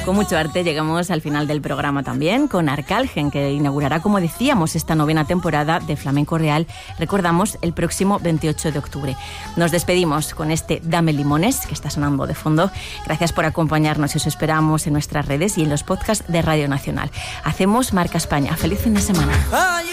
Con mucho arte llegamos al final del programa también, con Arcalgen, que inaugurará, como decíamos, esta 9ª temporada de Flamenco Real, recordamos, el próximo 28 de octubre. Nos despedimos con este Dame Limones, que está sonando de fondo. Gracias por acompañarnos y os esperamos en nuestras redes y en los podcasts de Radio Nacional. Hacemos Marca España. ¡Feliz fin de semana!